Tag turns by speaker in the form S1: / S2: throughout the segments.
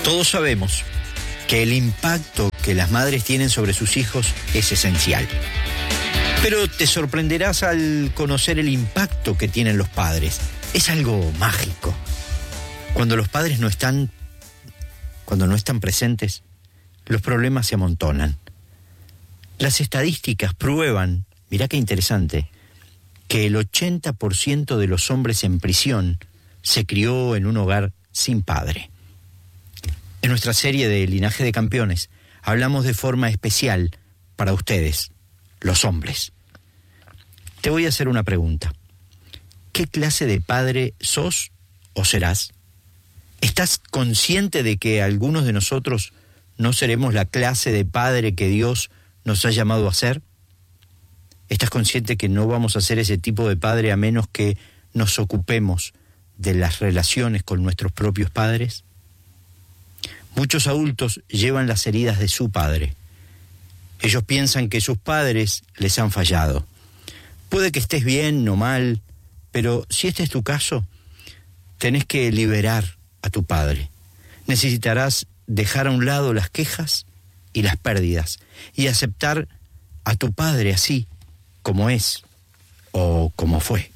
S1: Todos sabemos que el impacto que las madres tienen sobre sus hijos es esencial. Pero te sorprenderás al conocer el impacto que tienen los padres. Es algo mágico. Cuando los padres no están presentes, los problemas se amontonan. Las estadísticas prueban, mirá qué interesante, que el 80% de los hombres en prisión se crió en un hogar sin padre. En nuestra serie de Linaje de Campeones hablamos de forma especial para ustedes, los hombres. Te voy a hacer una pregunta. ¿Qué clase de padre sos o serás? ¿Estás consciente de que algunos de nosotros no seremos la clase de padre que Dios nos ha llamado a ser? ¿Estás consciente que no vamos a ser ese tipo de padre a menos que nos ocupemos de las relaciones con nuestros propios padres? Muchos adultos llevan las heridas de su padre. Ellos piensan que sus padres les han fallado. Puede que estés bien o mal, pero si este es tu caso, tenés que liberar a tu padre. Necesitarás dejar a un lado las quejas y las pérdidas y aceptar a tu padre así como es o como fue.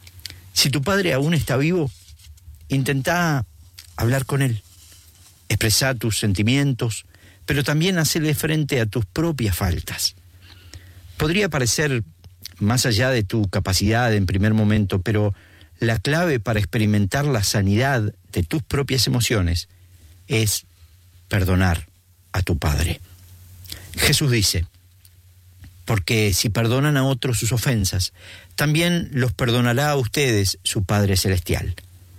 S1: Si tu padre aún está vivo, intentá hablar con él. Expresá tus sentimientos, pero también hacerle frente a tus propias faltas. Podría parecer más allá de tu capacidad en primer momento, pero la clave para experimentar la sanidad de tus propias emociones es perdonar a tu padre. Jesús dice, porque si perdonan a otros sus ofensas, también los perdonará a ustedes su Padre Celestial.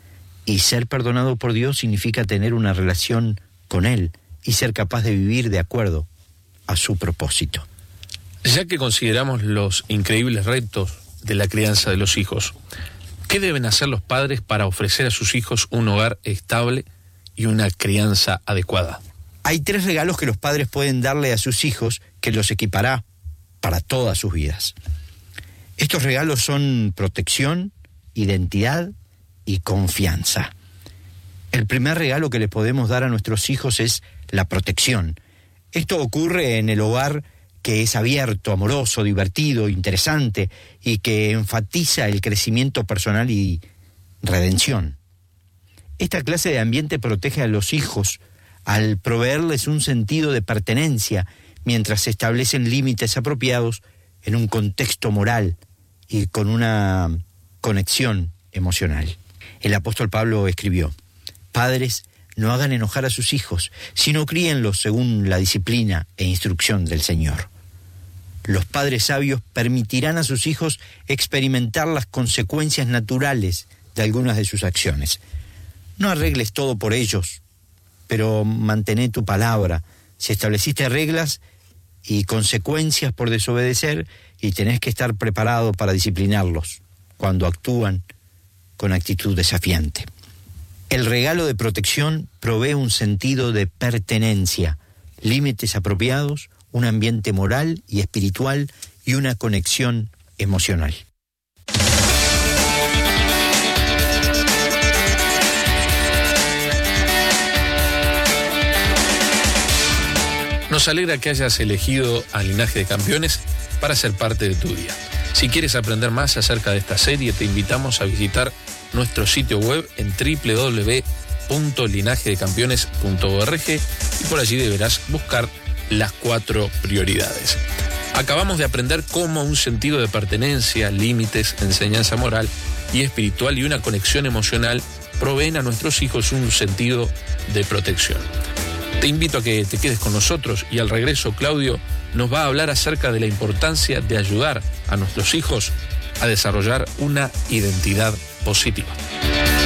S1: Y ser perdonado por Dios significa tener una relación con Él y ser capaz de vivir de acuerdo a su propósito.
S2: Ya que consideramos los increíbles retos de la crianza de los hijos, ¿qué deben hacer los padres para ofrecer a sus hijos un hogar estable y una crianza adecuada?
S1: Hay 3 regalos que los padres pueden darle a sus hijos que los equipará para todas sus vidas. Estos regalos son protección, identidad y confianza. El primer regalo que le podemos dar a nuestros hijos es la protección. Esto ocurre en el hogar que es abierto, amoroso, divertido, interesante y que enfatiza el crecimiento personal y redención. Esta clase de ambiente protege a los hijos al proveerles un sentido de pertenencia mientras se establecen límites apropiados en un contexto moral y con una conexión emocional. El apóstol Pablo escribió, padres, no hagan enojar a sus hijos, sino críenlos según la disciplina e instrucción del Señor. Los padres sabios permitirán a sus hijos experimentar las consecuencias naturales de algunas de sus acciones. No arregles todo por ellos, pero mantén tu palabra. Si estableciste reglas y consecuencias por desobedecer, y tenés que estar preparado para disciplinarlos cuando actúan con actitud desafiante. El regalo de protección provee un sentido de pertenencia, límites apropiados, un ambiente moral y espiritual y una conexión emocional.
S2: Nos alegra que hayas elegido a Linaje de Campeones para ser parte de tu día. Si quieres aprender más acerca de esta serie, te invitamos a visitar nuestro sitio web en www.linajedecampeones.org y por allí deberás buscar las 4 prioridades. Acabamos de aprender cómo un sentido de pertenencia, límites, enseñanza moral y espiritual y una conexión emocional proveen a nuestros hijos un sentido de protección. Te invito a que te quedes con nosotros y al regreso Claudio nos va a hablar acerca de la importancia de ayudar a nuestros hijos a desarrollar una identidad positiva.